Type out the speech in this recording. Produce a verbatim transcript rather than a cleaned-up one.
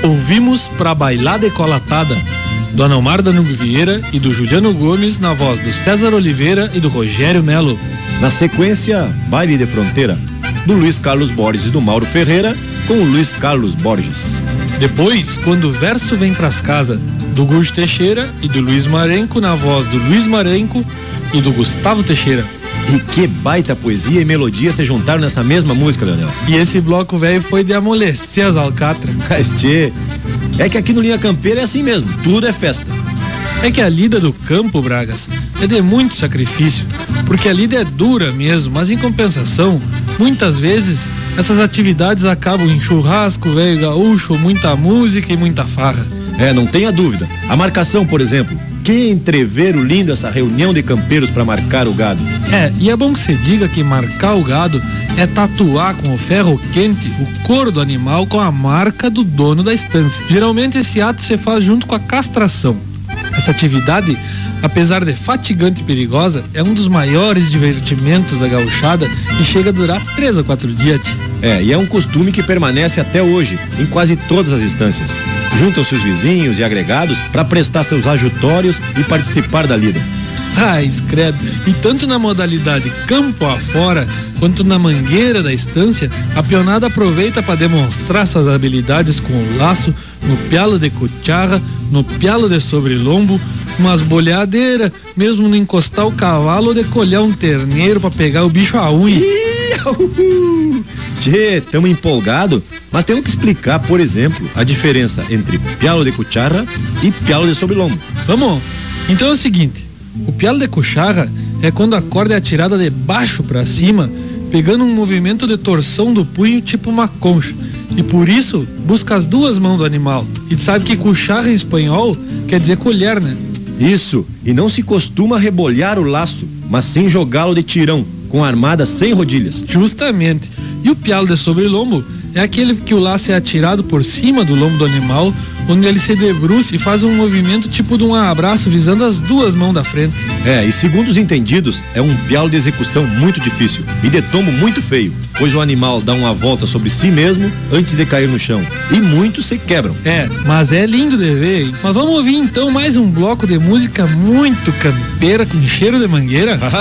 Ouvimos Pra Bailar Decolatada, do Anomar Danube Vieira e do Juliano Gomes, na voz do César Oliveira e do Rogério Melo. Na sequência, Baile de Fronteira, do Luiz Carlos Borges e do Mauro Ferreira, com o Luiz Carlos Borges. Depois, Quando o Verso Vem Pras Casas, do Gurgel Teixeira e do Luiz Marenco, na voz do Luiz Marenco e do Gustavo Teixeira. E que baita poesia e melodia se juntaram nessa mesma música, Leonel. E esse bloco velho foi de amolecer as alcatras. Mas tchê, é que aqui no Linha Campeira é assim mesmo, tudo é festa. É que a lida do campo, Bragas, é de muito sacrifício, porque a lida é dura mesmo, mas em compensação, muitas vezes essas atividades acabam em churrasco, velho gaúcho, muita música e muita farra. É, não tenha dúvida. A marcação, por exemplo, que entreveiro lindo essa reunião de campeiros para marcar o gado. É, e é bom que você diga que marcar o gado é tatuar com o ferro quente o couro do animal com a marca do dono da estância. Geralmente esse ato se faz junto com a castração. Essa atividade, apesar de fatigante e perigosa, é um dos maiores divertimentos da gauchada e chega a durar três ou quatro dias. É, e é um costume que permanece até hoje, em quase todas as instâncias. Juntam-se os vizinhos e agregados para prestar seus ajutórios e participar da lida. Ah, escredo. E tanto na modalidade campo afora, quanto na mangueira da estância, a peonada aproveita para demonstrar suas habilidades com o laço, no pialo de cucharra, no pialo de sobrelombo, umas boleadeiras, mesmo no encostar o cavalo ou decolhar um terneiro para pegar o bicho a unha. Tchê, tamo empolgado, mas temos que explicar, por exemplo, a diferença entre pialo de cucharra e pialo de sobrelombo. Vamos? Então é o seguinte, o pialo de cucharra é quando a corda é atirada de baixo para cima, pegando um movimento de torção do punho tipo uma concha, e por isso busca as duas mãos do animal. E sabe que cucharra em espanhol quer dizer colher, né? Isso, e não se costuma rebolhar o laço, mas sim jogá-lo de tirão, com a armada sem rodilhas. Justamente. E o pialo de sobrelombo é aquele que o laço é atirado por cima do lombo do animal, onde ele se debruça e faz um movimento tipo de um abraço visando as duas mãos da frente. É, e segundo os entendidos, é um pialo de execução muito difícil e de tombo muito feio, pois o animal dá uma volta sobre si mesmo antes de cair no chão, e muitos se quebram. É, mas é lindo de ver, hein? Mas vamos ouvir então mais um bloco de música muito campeira com cheiro de mangueira?